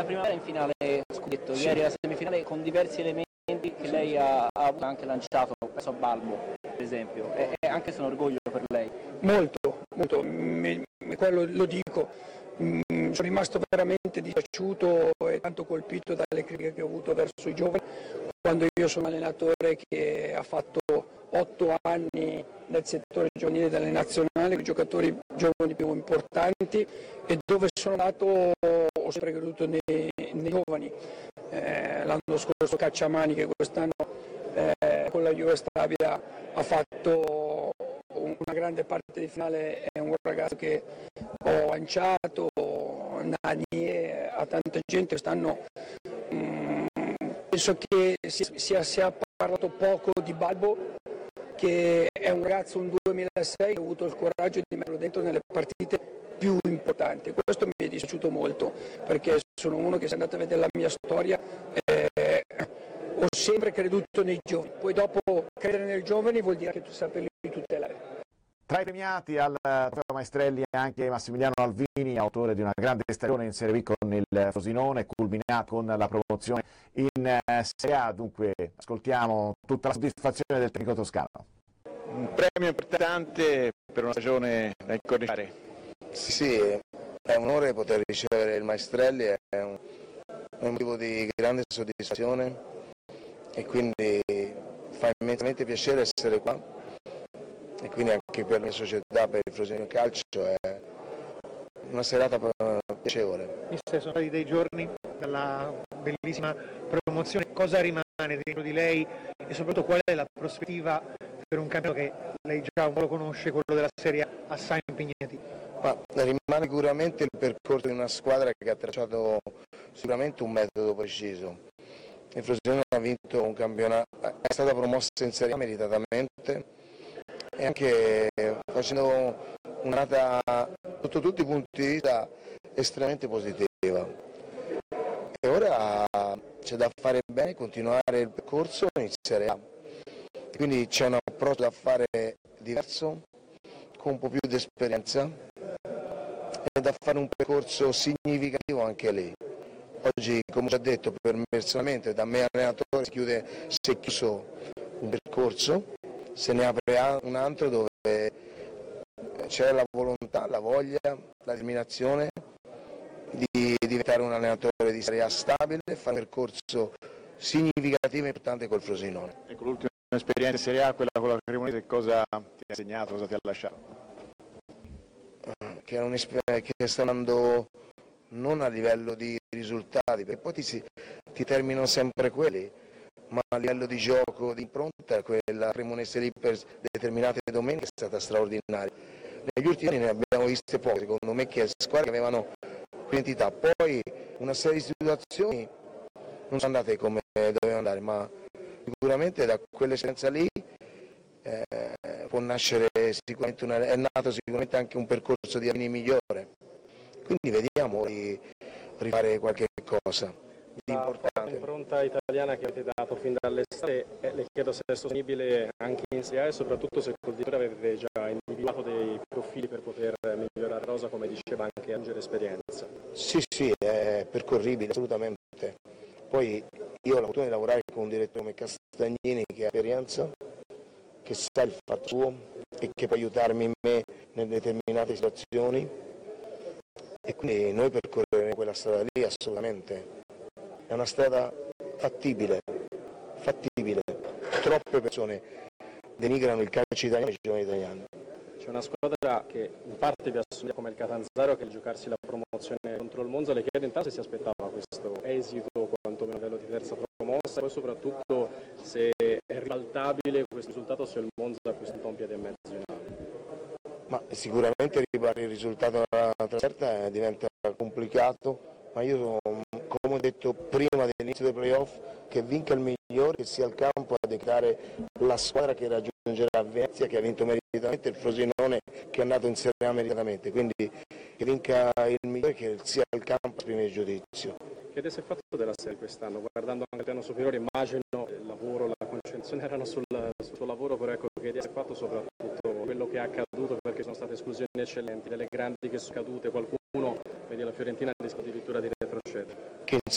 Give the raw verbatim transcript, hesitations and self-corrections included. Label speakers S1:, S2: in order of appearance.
S1: primavera in finale scudetto, sì. Ieri la semifinale con diversi elementi che lei ha, ha anche lanciato, penso a Balbo per esempio, e, e anche se è un orgoglio per lei.
S2: Molto, molto, mi, quello lo dico, mm, sono rimasto veramente dispiaciuto e tanto colpito dalle critiche che ho avuto verso i giovani, quando io sono un allenatore che ha fatto otto anni nel settore giovanile delle nazionali, con i giocatori giovani più importanti e dove sono andato ho sempre creduto nei, nei giovani. Eh, l'anno scorso Cacciamani, che quest'anno eh, con la Juve Stabia ha fatto una grande parte di finale, è un ragazzo che ho lanciato, Nani, a tanta gente quest'anno. Mh, penso che sia, sia parlato poco di Balbo, che è un ragazzo un duemilasei che ha avuto il coraggio di metterlo dentro nelle partite più importanti. Questo mi è dispiaciuto molto, perché sono uno che, se andate a vedere la mia storia, eh, ho sempre creduto nei giovani, poi dopo credere nei giovani vuol dire che tu saperli tutelare.
S3: Tra i premiati al Trofeo Maestrelli anche Massimiliano Alvini, autore di una grande stagione in Serie B con il Frosinone, culminato con la promozione in Serie A. Dunque ascoltiamo tutta la soddisfazione del tecnico toscano.
S4: Un premio importante per una stagione da incorniciare.
S5: Sì, sì, è un onore poter ricevere il Maestrelli, è un, è un motivo di grande soddisfazione e quindi fa immensamente piacere essere qua. E quindi anche per la mia società, per il Frosinone Calcio, è una serata piacevole.
S6: Mister, sono stati dei giorni dalla bellissima promozione, cosa rimane dentro di lei e soprattutto qual è la prospettiva per un campionato che lei già un po' lo conosce, quello della Serie A, assai impegnativo?
S5: Ma rimane sicuramente il percorso di una squadra che ha tracciato sicuramente un metodo preciso. Il Frosinone ha vinto un campionato, è stata promossa in Serie A meritatamente, e anche facendo un'annata sotto tutti i punti di vista estremamente positiva. E ora c'è da fare bene, continuare il percorso in Serie A. Quindi c'è un approccio da fare diverso, con un po' più di esperienza, e da fare un percorso significativo anche lì. Oggi, come ho già detto, per me personalmente, da me allenatore si chiude, si è chiuso un percorso, se ne apre un altro dove c'è la volontà, la voglia, la determinazione di diventare un allenatore di Serie A stabile e fare un percorso significativo e importante col Frosinone.
S4: Ecco, l'ultima esperienza in Serie A, quella con la Cremonese, cosa ti ha insegnato, cosa ti ha lasciato?
S5: Che, è un'esperienza che sta andando non a livello di risultati, perché poi ti, si, ti terminano sempre quelli, ma a livello di gioco, di impronta, quella Cremonese lì per determinate domeniche è stata straordinaria. Negli ultimi anni ne abbiamo viste poche, secondo me, che squadre che avevano quantità. Poi una serie di situazioni non sono andate come dovevano andare, ma sicuramente da quell'esperienza lì eh, può nascere sicuramente una, è nato sicuramente anche un percorso di anni migliore. Quindi vediamo di rifare qualche cosa di importante.
S7: L'impronta italiana che avete dato fin dall'estate, eh, le chiedo se è sostenibile anche in Serie A e soprattutto se col direttore avete già individuato dei profili per poter migliorare la rosa, come diceva, anche aggiungere esperienza.
S5: Sì, sì, è percorribile assolutamente. Poi io ho la fortuna di lavorare con un direttore come Castagnini, che ha esperienza, che sa il fatto suo e che può aiutarmi in me in determinate situazioni, e quindi noi percorreremo quella strada lì assolutamente. È una strada fattibile, fattibile. Troppe persone denigrano il calcio italiano e i giovani italiani.
S7: C'è una squadra che in parte vi assomiglia come il Catanzaro, che è giocarsi la promozione contro il Monza. Le chiedo intanto se si aspettava questo esito, quantomeno a livello di terza promossa, e poi soprattutto se è ribaltabile questo risultato se il Monza acquista un piede e mezzo in alto.
S5: Ma sicuramente ribaltare il risultato della trasferta diventa complicato, ma io, come ho detto prima dell'inizio dei playoff, che vinca il migliore, che sia al campo a declarare la squadra che raggiungerà Venezia, che ha vinto meritatamente, il Frosinone che è andato in Serie A meritatamente, quindi che vinca il migliore, che sia al campo a esprimere il giudizio.
S7: Che avete fatto della serie quest'anno? Guardando anche il piano superiore, immagino il lavoro, la concentrazione erano sul, sul suo lavoro, però ecco, che idea si è fatto soprattutto quello che è accaduto, perché sono state esclusioni eccellenti, delle grandi che sono cadute, qualcuno, vedi la Fiorentina rischia addirittura di retrocedere. succede?
S5: Che in